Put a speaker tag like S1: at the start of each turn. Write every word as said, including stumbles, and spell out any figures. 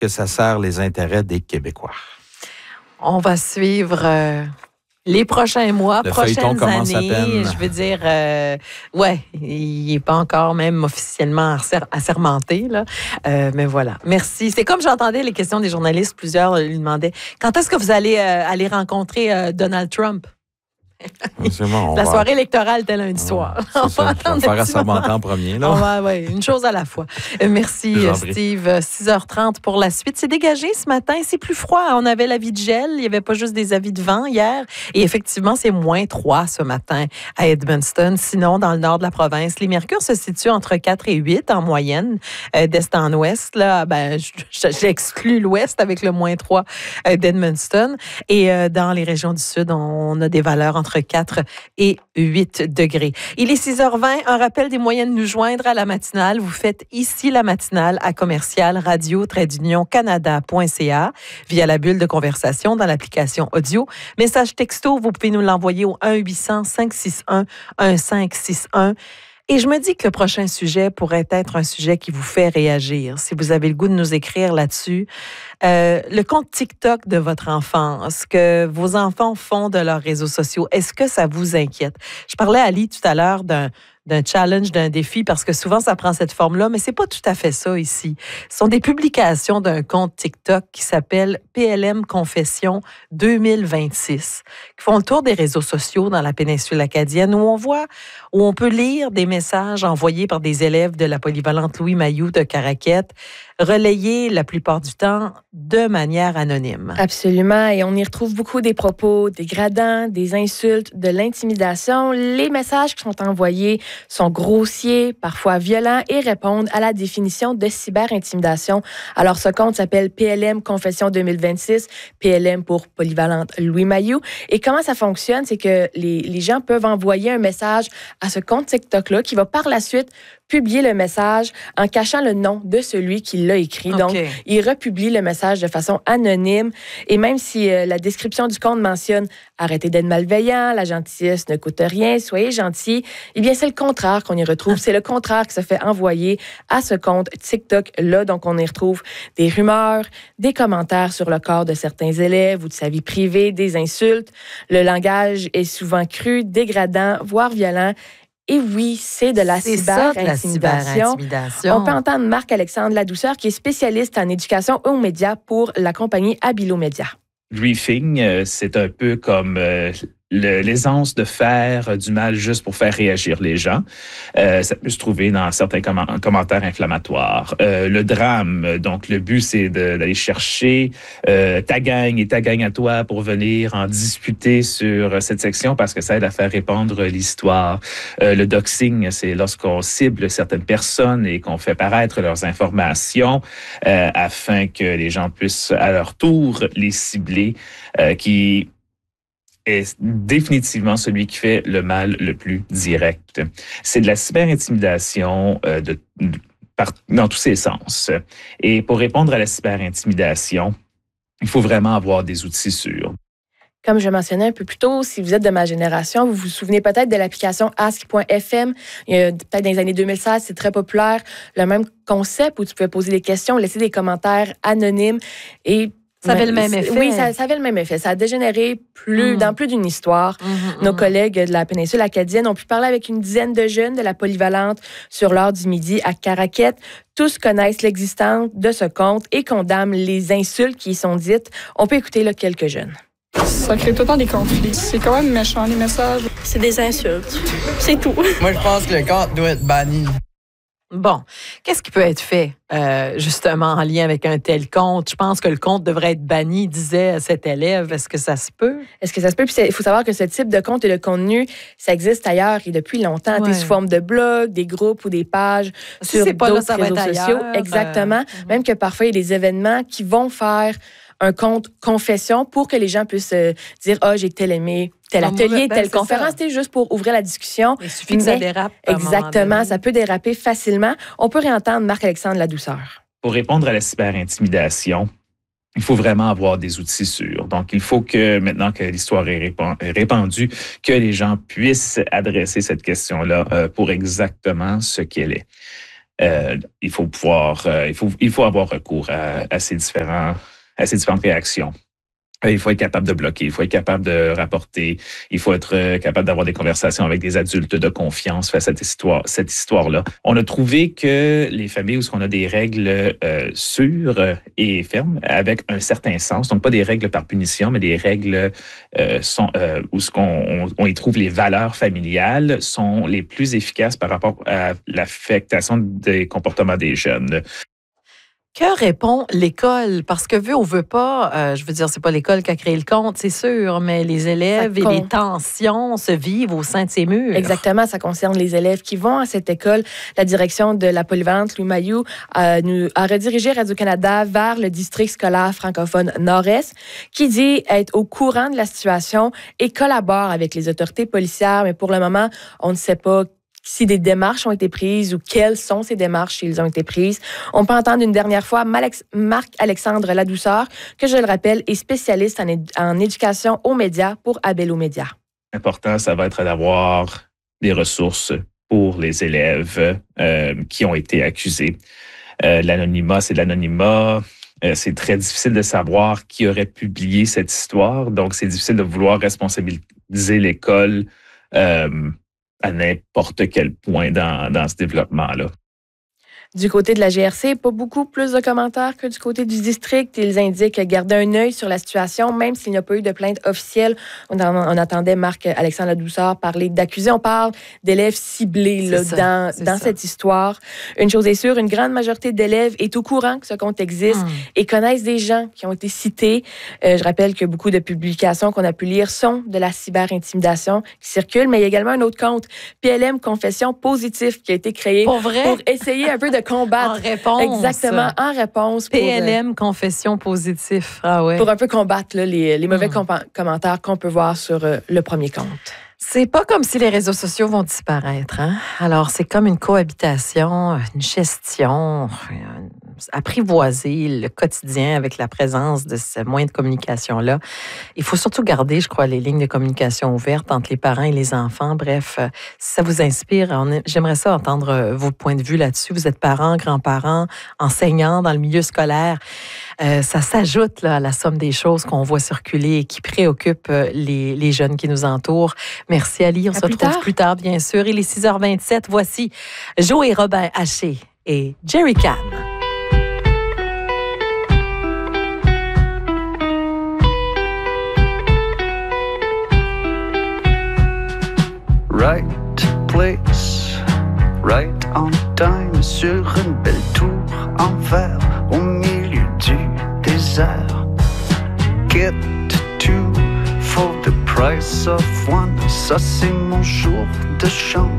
S1: que ça sert les intérêts des Québécois?
S2: On va suivre euh, les prochains mois,
S1: le
S2: prochaines années.
S1: À peine.
S2: Je veux dire, euh, ouais, il n'est pas encore même officiellement asser- assermenté, là. Euh, mais voilà. Merci. C'est comme j'entendais les questions des journalistes, plusieurs lui demandaient quand est-ce que vous allez euh, aller rencontrer euh, Donald Trump?
S1: Bon,
S2: la
S1: va...
S2: soirée électorale, tel lundi soir.
S1: On va faire assermenter en premier. Là.
S2: On va, ouais, une chose à la fois. Euh, merci, Steve. six heures trente pour la suite. C'est dégagé ce matin. C'est plus froid. On avait l'avis de gel. Il n'y avait pas juste des avis de vent hier. Et effectivement, c'est moins trois ce matin à Edmundston. Sinon, dans le nord de la province, les mercures se situent entre quatre et huit en moyenne, euh, d'est en ouest. Là, ben, j'exclus l'ouest avec le moins trois euh, d'Edmundston. Et euh, dans les régions du sud, on a des valeurs entre quatre et huit degrés. Il est six heures vingt. Un rappel des moyens de nous joindre à la matinale. Vous faites ici la matinale à commercial radio d'union canada point c a via la bulle de conversation dans l'application audio. Message texto, vous pouvez nous l'envoyer au un huit cents cinq six un un cinq six un. Et je me dis que le prochain sujet pourrait être un sujet qui vous fait réagir. Si vous avez le goût de nous écrire là-dessus, euh, le compte TikTok de votre enfant, ce que vos enfants font de leurs réseaux sociaux, est-ce que ça vous inquiète? Je parlais à Ali tout à l'heure d'un d'un challenge, d'un défi, parce que souvent, ça prend cette forme-là, mais c'est pas tout à fait ça ici. Ce sont des publications d'un compte TikTok qui s'appelle P L M Confession deux mille vingt-six, qui font le tour des réseaux sociaux dans la péninsule acadienne, où on voit, où on peut lire des messages envoyés par des élèves de la polyvalente Louis Mayou de Caraquette, relayés la plupart du temps de manière anonyme.
S3: Absolument, et on y retrouve beaucoup des propos dégradants, des insultes, de l'intimidation. Les messages qui sont envoyés sont grossiers, parfois violents et répondent à la définition de cyberintimidation. Alors, ce compte s'appelle P L M Confession deux mille vingt-six, P L M pour polyvalente Louis Mayou. Et comment ça fonctionne, c'est que les, les gens peuvent envoyer un message à ce compte TikTok-là qui va par la suite publier le message en cachant le nom de celui qui l'a écrit. Okay. Donc, il republie le message de façon anonyme. Et même si euh, la description du compte mentionne « Arrêtez d'être malveillant, la gentillesse ne coûte rien, soyez gentils », eh bien, c'est le contraire qu'on y retrouve. C'est le contraire qui se fait envoyer à ce compte TikTok-là. Donc, on y retrouve des rumeurs, des commentaires sur le corps de certains élèves ou de sa vie privée, des insultes. Le langage est souvent cru, dégradant, voire violent. Et oui, c'est de la cyberintimidation. On peut entendre Marc-Alexandre Ladouceur, qui est spécialiste en éducation aux médias pour la compagnie Abilo Média.
S4: Griefing, c'est un peu comme euh, le, l'aisance de faire du mal juste pour faire réagir les gens. Euh, ça peut se trouver dans certains com- commentaires inflammatoires. Euh, le drame, donc le but, c'est de, d'aller chercher euh, ta gang et ta gang à toi pour venir en discuter sur cette section parce que ça aide à faire répandre l'histoire. Euh, le doxing, c'est lorsqu'on cible certaines personnes et qu'on fait paraître leurs informations euh, afin que les gens puissent à leur tour les cibler, euh, qui est définitivement celui qui fait le mal le plus direct. C'est de la cyberintimidation euh, de, de, par, dans tous ses sens. Et pour répondre à la cyberintimidation, il faut vraiment avoir des outils sûrs.
S3: Comme je mentionnais un peu plus tôt, si vous êtes de ma génération, vous vous souvenez peut-être de l'application ask point f m. Il y a, peut-être dans les années deux mille seize, c'est très populaire. Le même concept où tu pouvais poser des questions, laisser des commentaires anonymes et
S2: ça avait le même effet.
S3: Oui, ça, ça avait le même effet. Ça a dégénéré plus, mmh. dans plus d'une histoire. Mmh, Nos mmh. collègues de la péninsule acadienne ont pu parler avec une dizaine de jeunes de la polyvalente sur l'heure du midi à Caraquette. Tous connaissent l'existence de ce compte et condamnent les insultes qui y sont dites. On peut écouter là, quelques jeunes.
S5: Ça crée tout le temps des conflits. C'est quand même méchant, les messages.
S6: C'est des insultes. C'est tout.
S7: Moi, je pense que le compte doit être banni.
S2: Bon, qu'est-ce qui peut être fait euh, justement en lien avec un tel compte? Je pense que le compte devrait être banni, disait cet élève. Est-ce que ça se peut?
S3: Est-ce que ça se peut? Puis il faut savoir que ce type de compte et de contenu, ça existe ailleurs et depuis longtemps. Ouais. Sous forme de blogs, des groupes ou des pages
S2: si
S3: sur
S2: c'est pas
S3: d'autres
S2: là, ça
S3: réseaux
S2: va être
S3: sociaux.
S2: ailleurs,
S3: Exactement. Euh... Même que parfois, il y a des événements qui vont faire un compte confession pour que les gens puissent euh, dire « Ah, oh, j'ai tel aimé, tel atelier, ben, telle conférence. » C'était juste pour ouvrir la discussion.
S2: Il suffit que ça dérape.
S3: Exactement, ça peut déraper facilement. On peut réentendre Marc-Alexandre Ladouceur.
S4: Pour répondre à la cyberintimidation, il faut vraiment avoir des outils sûrs. Donc, il faut que, maintenant que l'histoire est répandue, que les gens puissent adresser cette question-là euh, pour exactement ce qu'elle est. euh, il faut pouvoir, euh, il faut, il faut avoir recours à, à ces différents, à ces différentes réactions. Il faut être capable de bloquer, il faut être capable de rapporter, il faut être capable d'avoir des conversations avec des adultes de confiance face à cette histoire, cette histoire-là. On a trouvé que les familles où on a des règles euh, sûres et fermes, avec un certain sens, donc pas des règles par punition, mais des règles euh, sont, euh, où ce qu'on on, on y trouve les valeurs familiales, sont les plus efficaces par rapport à l'affectation des comportements des jeunes.
S2: Que répond l'école? Parce que veut ou veut pas, euh, je veux dire, c'est pas l'école qui a créé le compte, c'est sûr, mais les élèves et les tensions se vivent au sein de ces murs.
S3: Exactement, ça concerne les élèves qui vont à cette école. La direction de la polyvalente Louis Mayou a, nous, a redirigé Radio-Canada vers le district scolaire francophone Nord-Est, qui dit être au courant de la situation et collabore avec les autorités policières, mais pour le moment, on ne sait pas si des démarches ont été prises ou quelles sont ces démarches s'ils ont été prises. On peut entendre une dernière fois Marc-Alexandre Ladouceur, que je le rappelle, est spécialiste en, éd- en éducation aux médias pour Abello Média.
S4: L'important, ça va être d'avoir des ressources pour les élèves euh, qui ont été accusés. Euh, l'anonymat, c'est de l'anonymat. Euh, c'est très difficile de savoir qui aurait publié cette histoire. Donc, c'est difficile de vouloir responsabiliser l'école euh, à n'importe quel point dans, dans ce développement-là.
S3: Du côté de la G R C, pas beaucoup plus de commentaires que du côté du district. Ils indiquent garder un œil sur la situation, même s'il n'y a pas eu de plainte officielle. On, on attendait Marc-Alexandre Ladouceur parler d'accusés. On parle d'élèves ciblés là,
S2: ça,
S3: dans, dans cette histoire. Une chose est sûre, une grande majorité d'élèves est au courant que ce compte existe mmh. et connaissent des gens qui ont été cités. Euh, je rappelle que beaucoup de publications qu'on a pu lire sont de la cyber-intimidation qui circulent, mais il y a également un autre compte, P L M Confession Positif, qui a été créé
S2: pour, vrai?
S3: pour essayer un peu de combattre.
S2: En réponse.
S3: Exactement, en réponse.
S2: Pour, P L M, confession positif. Ah ouais.
S3: Pour un peu combattre là, les, les mauvais mmh. com- commentaires qu'on peut voir sur euh, le premier compte.
S2: C'est pas comme si les réseaux sociaux vont disparaître. Hein? Alors, c'est comme une cohabitation, une gestion, apprivoiser le quotidien avec la présence de ce moyen de communication-là. Il faut surtout garder, je crois, les lignes de communication ouvertes entre les parents et les enfants. Bref, si ça vous inspire, on est, j'aimerais ça entendre vos points de vue là-dessus. Vous êtes parents, grands-parents, enseignants dans le milieu scolaire. Euh, ça s'ajoute là, à la somme des choses qu'on voit circuler et qui préoccupent les, les jeunes qui nous entourent. Merci Ali, on à se retrouve tard. plus tard, bien sûr. Il est six heures vingt-sept. Voici Joe Robin Haché et Jerry Can.
S8: Right place, right on time, sur une belle tour en verre au milieu du désert. Get two for the price of one, ça c'est mon jour de chance.